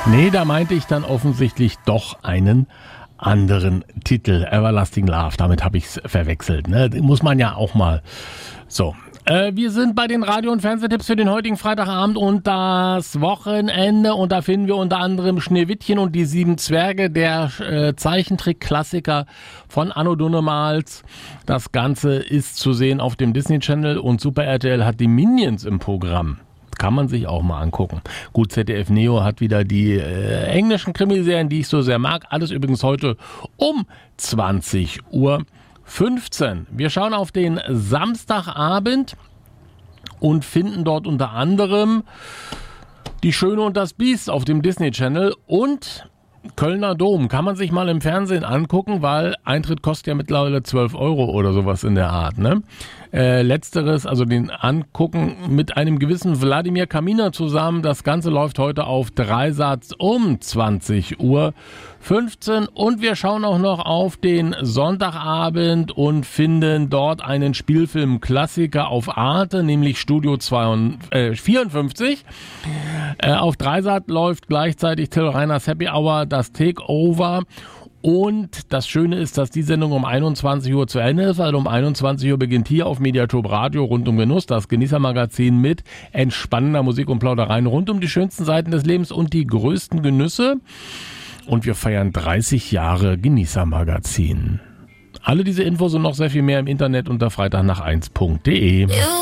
Nee, da meinte ich dann offensichtlich doch einen anderen Titel. Everlasting Love, damit habe ich es verwechselt. Ne? Muss man ja auch mal. So, wir sind bei den Radio- und Fernsehtipps für den heutigen Freitagabend und das Wochenende. Und da finden wir unter anderem Schneewittchen und die 7 Zwerge, der Zeichentrick-Klassiker von Anno Dunnemals. Das Ganze ist zu sehen auf dem Disney Channel und Super RTL hat die Minions im Programm. Kann man sich auch mal angucken. Gut, ZDF Neo hat wieder die englischen Krimiserien, die ich so sehr mag. Alles übrigens heute um 20:15 Uhr. Wir schauen auf den Samstagabend und finden dort unter anderem Die Schöne und das Biest auf dem Disney Channel und Kölner Dom. Kann man sich mal im Fernsehen angucken, weil Eintritt kostet ja mittlerweile 12 Euro oder sowas in der Art. Ne? Letzteres, also den angucken mit einem gewissen Wladimir Kaminer zusammen. Das Ganze läuft heute auf Dreisat um 20:15 Uhr. Und wir schauen auch noch auf den Sonntagabend und finden dort einen Spielfilm-Klassiker auf Arte, nämlich Studio 54. Auf Dreisat läuft gleichzeitig Till Reiners Happy Hour, das Takeover. Und das Schöne ist, dass die Sendung um 21 Uhr zu Ende ist, weil um 21 Uhr beginnt hier auf Mediathek Radio rund um Genuss das Genießermagazin mit entspannender Musik und Plaudereien rund um die schönsten Seiten des Lebens und die größten Genüsse. Und wir feiern 30 Jahre Genießermagazin. Alle diese Infos und noch sehr viel mehr im Internet unter freitagnach1.de.